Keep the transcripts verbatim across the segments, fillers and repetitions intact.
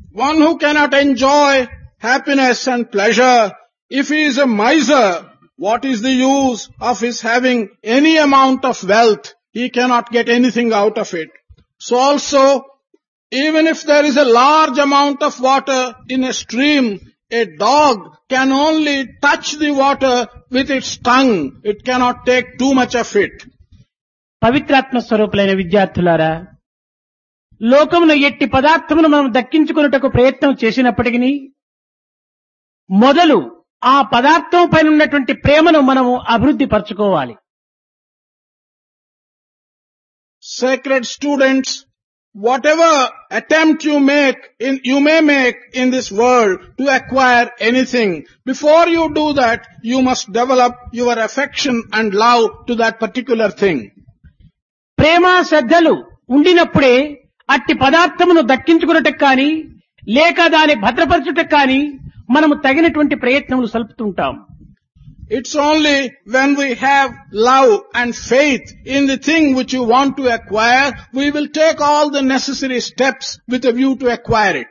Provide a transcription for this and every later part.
One who cannot enjoy happiness and pleasure, if he is a miser, what is the use of his having any amount of wealth? He cannot get anything out of it. So also, even if there is a large amount of water in a stream, a dog can only touch the water with its tongue. It cannot take too much of it. పవిత్రాత్మ స్వరూపులైన విద్యార్థులారా, లోకమున ఎట్టి పదార్థమును మనం దక్కించుకున్నటకు ప్రయత్నం చేసినప్పటికీ మొదలు ఆ పదార్థం పైన ఉన్నటువంటి ప్రేమను మనము అభివృద్ధి పరచుకోవాలి. Sacred students, whatever attempt you make in, you may make in this world to acquire anything, before you do that, you must develop your affection and love to that particular thing. ప్రేమ శ్రద్ధలు ఉండినప్పుడే అట్టి పదార్థమును దక్కించుకున్నటకు కానీ లేక దాని భద్రపరచుటకు కానీ మనము తగినటువంటి ప్రయత్నములు సల్పుతుంటాం. It's only when we have love and faith in the thing which you want to acquire, we will take all the necessary steps with a view to acquire it.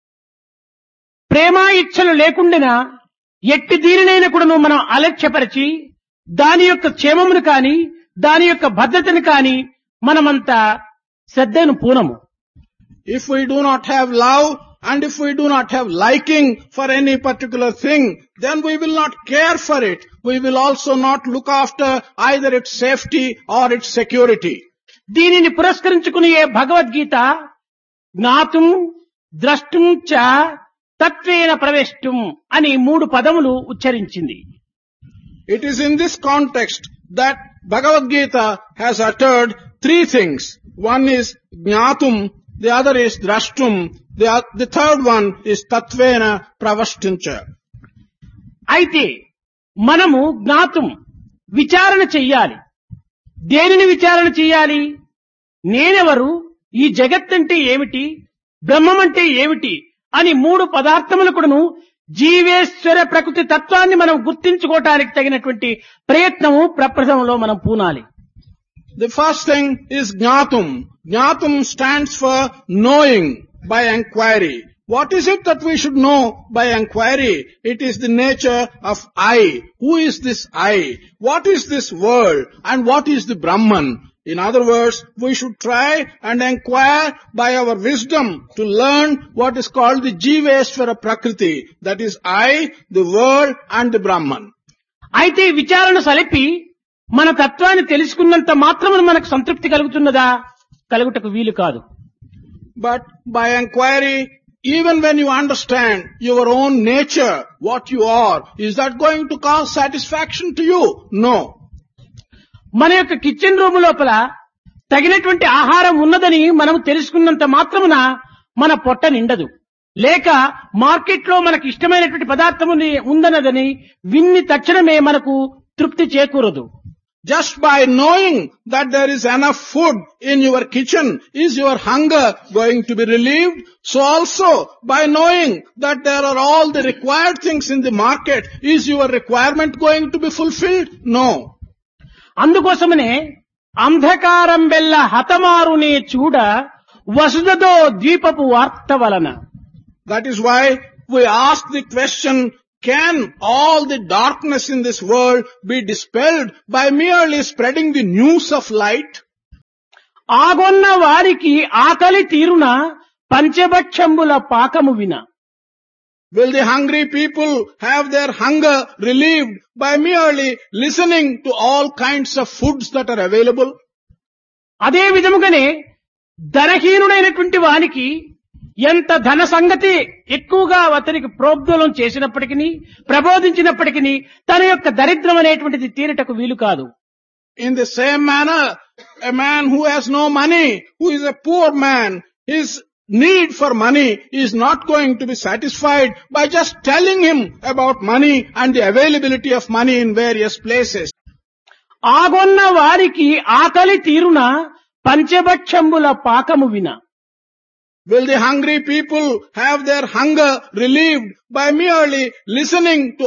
ప్రేమ ఇచ్ఛలు లేకుండానా ఎట్టి దీనినైనా కూడా మనం అలక్ష్యపరిచి దాని యొక్క క్షేమమును కానీ దాని యొక్క భద్రతను కానీ మనమంతా శ్రద్ధను పూనము. If we do not have love and if we do not have liking for any particular thing, then we will not care for it. We will also not look after either its safety or its security. దీనిని పురస్కరించుకుని ఏ భగవద్గీత జ్ఞాతుం ద్రష్టుం చ తత్వేన ప్రవేష్టం అని మూడు పదములు ఉచ్చరించింది. It is in this context that Bhagavad Gita has uttered three things. One is Jnatum, the other is Drashtum, the, the third one is Tatvena Pravashtuncha. అయితే మనము జ్ఞాతం విచారణ చెయ్యాలి. దేనిని విచారణ చెయ్యాలి? నేనెవరు, ఈ జగత్తంటే ఏమిటి, బ్రహ్మం అంటే ఏమిటి అని మూడు పదార్థములు కూడాను జీవేశ్వర ప్రకృతి తత్వాన్ని మనం గుర్తించుకోవటానికి తగినటువంటి ప్రయత్నము ప్రప్రథమంలో మనం పూనాలి. The first thing is Jnatum. Jnatum stands for knowing by inquiry. What is it that we should know by inquiry? It is the nature of I. Who is this I? What is this world? And what is the Brahman? In other words, we should try and inquire by our wisdom to learn what is called the Jiveshvara Prakriti. That is I, the world and the Brahman. అయితే విచారణ సలిపి మన తత్వాన్ని తెలుసుకున్నంత మాత్రమే మనకు సంతృప్తి కలుగుతున్నదా? కలుగుటకు వీలు కాదు. But by inquiry, even when you understand your own nature, what you are, is that going to cause satisfaction to you? No. మన యొక్క కిచెన్ రూమ్ లోపల తగినటువంటి ఆహారం ఉన్నదని మనం తెలుసుకున్నంత మాత్రమున మన పొట్ట నిండదు. లేక మార్కెట్ లో మనకు ఇష్టమైనటువంటి పదార్థము ఉందన్నదని విన్ని తక్షణమే మనకు తృప్తి చేకూరదు. Just by knowing that there is enough food in your kitchen, is your hunger going to be relieved? So also, by knowing that there are all the required things in the market, is your requirement going to be fulfilled? No. అందుకోసమనే అంధకారం వెల్ల హతమారునే చూడ వసుదతో ద్వీపపు వార్త వలన. That is why we ask the question, can all the darkness in this world be dispelled by merely spreading the news of light? ఆగొన్న వారికి ఆకలి తీరున పంచభక్షంబుల పాకము విన. Will the hungry people have their hunger relieved by merely listening to all kinds of foods that are available? అదే విధముగానే ధనహీనుడైనటువంటి వానికి ఎంత ధన సంగతి ఎక్కువగా అతనికి ప్రోద్బలం చేసినప్పటికీ ప్రబోధించినప్పటికీ తన యొక్క దరిద్రం అనేటువంటిది తీరటకు వీలు కాదు. In the same manner, a man who has no money, who is a poor man, his need for money is not going to be satisfied by just telling him about money and the availability of money in various places. ఆగొన్న వారికి ఆకలి తీరున పంచభక్షంబుల పాకము విన. Will the hungry people have their hunger relieved by merely listening to